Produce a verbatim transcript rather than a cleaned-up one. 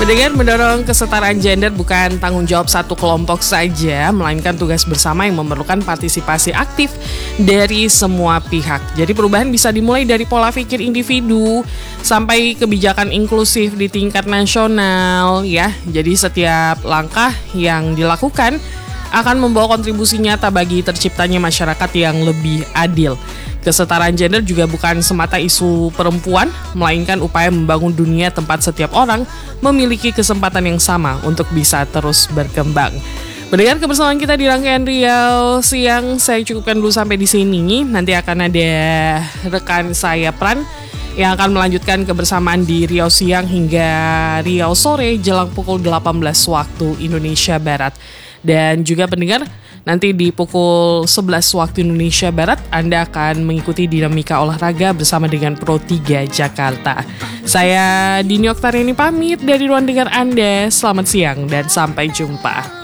Mendengar mendorong kesetaraan gender bukan tanggung jawab satu kelompok saja, melainkan tugas bersama yang memerlukan partisipasi aktif dari semua pihak. Jadi perubahan bisa dimulai dari pola pikir individu sampai kebijakan inklusif di tingkat nasional ya. Jadi setiap langkah yang dilakukan akan membawa kontribusi nyata bagi terciptanya masyarakat yang lebih adil. Kesetaraan gender juga bukan semata isu perempuan, melainkan upaya membangun dunia tempat setiap orang memiliki kesempatan yang sama untuk bisa terus berkembang. Mendengar kebersamaan kita di rangkaian Riau Siang, saya cukupkan dulu sampai di sini. Nanti akan ada rekan saya Pran yang akan melanjutkan kebersamaan di Riau Siang hingga Riau Sore jelang pukul delapan belas waktu Indonesia Barat. Dan juga pendengar, nanti di pukul sebelas waktu Indonesia Barat, Anda akan mengikuti dinamika olahraga bersama dengan Pro tiga Jakarta. Saya Dini Oktariani pamit dari ruang dengar Anda. Selamat siang dan sampai jumpa.